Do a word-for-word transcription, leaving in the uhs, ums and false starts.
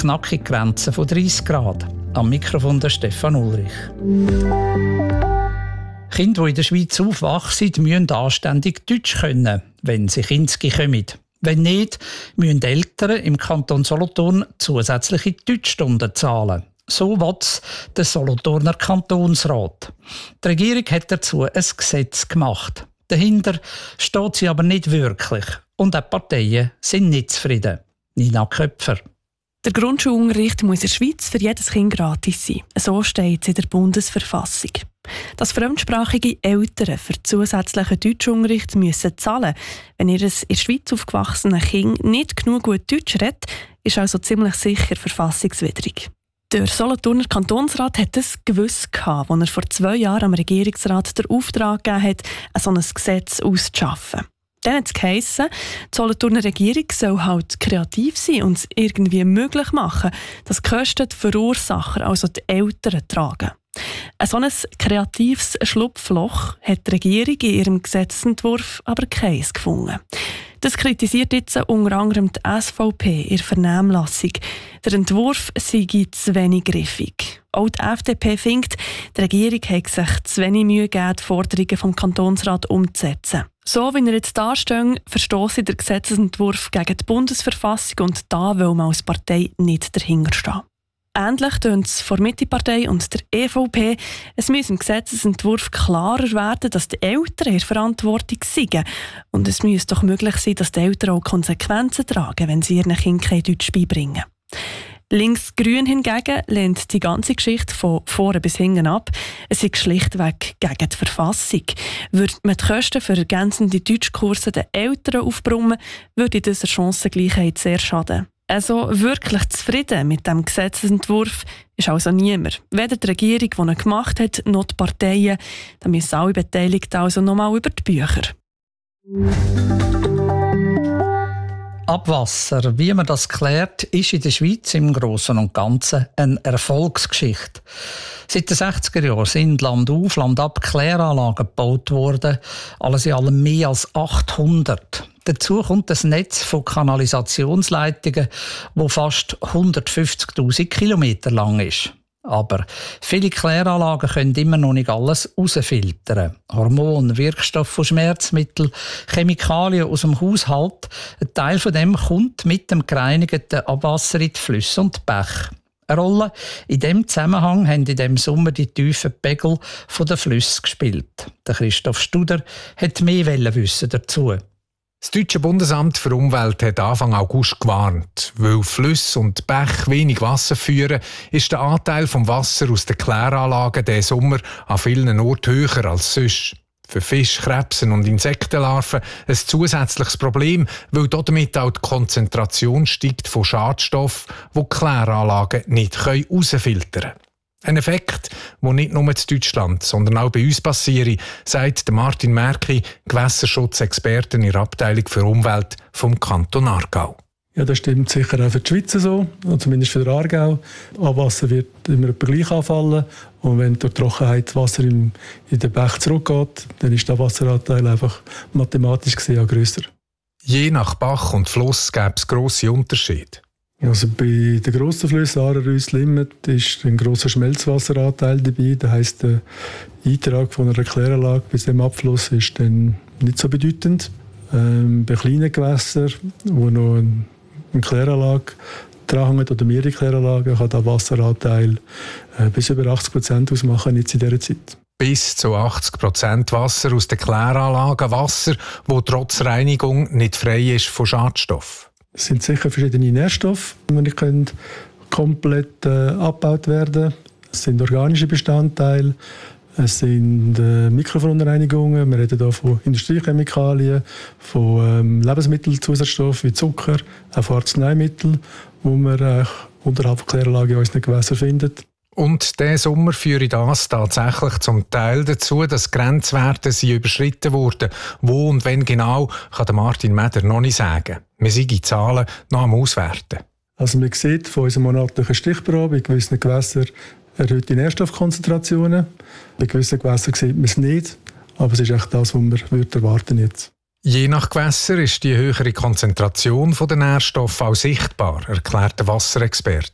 knackige Grenze von dreißig Grad. Am Mikrofon der Stefan Ulrich. Kinder, die in der Schweiz aufwachsen, müssen anständig Deutsch können, wenn sie Kinski kommen. Wenn nicht, müssen die Eltern im Kanton Solothurn zusätzliche Deutschstunden zahlen. So will es der Solothurner Kantonsrat. Die Regierung hat dazu ein Gesetz gemacht. Dahinter steht sie aber nicht wirklich. Und auch die Parteien sind nicht zufrieden. Nina Köpfer. Der Grundschulunterricht muss in der Schweiz für jedes Kind gratis sein. So steht es in der Bundesverfassung. Dass fremdsprachige Eltern für zusätzlichen Deutschunterricht müssen zahlen, wenn ihr in der Schweiz aufgewachsenes Kind nicht genug gut Deutsch redet, ist also ziemlich sicher verfassungswidrig. Der Solothurner Kantonsrat hat es gewusst, als er vor zwei Jahren am Regierungsrat den Auftrag gegeben hat, ein solches Gesetz auszuschaffen. Dann hat es geheissen, die Solothurner Regierung soll halt kreativ sein und es irgendwie möglich machen, dass die Kosten die Verursacher, also die Eltern, tragen. Ein solches kreatives Schlupfloch hat die Regierung in ihrem Gesetzentwurf aber keins gefunden. Das kritisiert jetzt unter anderem die S V P in der Vernehmlassung. Der Entwurf sei zu wenig griffig. Auch die F D P findet, die Regierung hat sich zu wenig Mühe gegeben, die Forderungen vom Kantonsrat umzusetzen. So wie er jetzt dasteht, verstosse der Gesetzentwurf gegen die Bundesverfassung und da will man als Partei nicht dahinterstehen. Ähnlich tönt es von der Mitte-Partei und der E V P. Es muss im Gesetzesentwurf klarer werden, dass die Eltern in Verantwortung sind. Und es muss doch möglich sein, dass die Eltern auch Konsequenzen tragen, wenn sie ihren Kindern kein Deutsch beibringen. Links-Grün hingegen lehnt die ganze Geschichte von vorne bis hinten ab. Es ist schlichtweg gegen die Verfassung. Würde man die Kosten für ergänzende Deutschkurse den Eltern aufbrummen, würde das der Chancengleichheit sehr schaden. Also wirklich zufrieden mit dem Gesetzesentwurf ist also niemand. Weder die Regierung, die ihn gemacht hat, noch die Parteien. Da müssen alle Beteiligten also nochmal über die Bücher. Abwasser, wie man das klärt, ist in der Schweiz im Grossen und Ganzen eine Erfolgsgeschichte. Seit den sechziger Jahren sind Land auf, Land ab Kläranlagen gebaut worden, alles in allem mehr als achthundert. Dazu kommt ein Netz von Kanalisationsleitungen, das fast hundertfünfzigtausend Kilometer lang ist. Aber viele Kläranlagen können immer noch nicht alles rausfiltern. Hormone, Wirkstoffe von Schmerzmitteln, Chemikalien aus dem Haushalt. Ein Teil von dem kommt mit dem gereinigten Abwasser in die Flüsse und die Bäche. Eine Rolle in diesem Zusammenhang haben in diesem Sommer die tiefen Pegel der Flüsse gespielt. Der Christoph Studer hat mehr wissen dazu. Das Deutsche Bundesamt für Umwelt hat Anfang August gewarnt. Weil Flüsse und Bäche wenig Wasser führen, ist der Anteil vom Wasser aus den Kläranlagen diesen Sommer an vielen Orten höher als sonst. Für Fisch, Krebsen und Insektenlarven ein zusätzliches Problem, weil damit auch die Konzentration steigt von Schadstoffen, die die Kläranlagen nicht herausfiltern können. Ein Effekt, der nicht nur in Deutschland, sondern auch bei uns passiert, sagt Martin Merki, Gewässerschutzexperte in der Abteilung für Umwelt vom Kanton Aargau. Ja, das stimmt sicher auch für die Schweiz so, zumindest für den Aargau. Abwasser wird immer etwa gleich anfallen. Und wenn durch Trockenheit das Wasser in den Bach zurückgeht, dann ist der Wasseranteil einfach mathematisch gesehen auch grösser. Je nach Bach und Fluss gäbe es grosse Unterschiede. Also bei den grossen Flüssen, Aare, Reuss, Limmat, ist ein grosser Schmelzwasseranteil dabei. Das heisst, der Eintrag von einer Kläranlage bis zum Abfluss ist dann nicht so bedeutend. Ähm, bei kleinen Gewässern, wo noch eine Kläranlage dranhängt oder mehrere Kläranlagen, kann der Wasseranteil äh, bis über achtzig Prozent ausmachen jetzt in dieser Zeit. Bis zu achtzig Prozent Wasser aus den Kläranlagen. Wasser, das trotz Reinigung nicht frei ist von Schadstoffen. Es sind sicher verschiedene Nährstoffe, die nicht können komplett äh, abgebaut werden können. Es sind organische Bestandteile, es sind äh, Mikroverunreinigungen. Wir reden hier von Industriechemikalien, von ähm, Lebensmittelzusatzstoffen wie Zucker, auch von Arzneimitteln, die man äh, unterhalb der Kläranlage in unseren Gewässern findet. Und diesen Sommer führe das tatsächlich zum Teil dazu, dass Grenzwerte sind überschritten wurden. Wo und wenn genau, kann Martin Meder noch nicht sagen. Wir sind die Zahlen noch am Auswerten. Also man sieht von unserer monatlichen Stichprobe, in gewissen Gewässern erhöhte Nährstoffkonzentrationen. Bei gewissen Gewässern sieht man es nicht, aber es ist echt das, was wir erwarten jetzt. Je nach Gewässer ist die höhere Konzentration der Nährstoffe auch sichtbar, erklärt der Wasserexperte.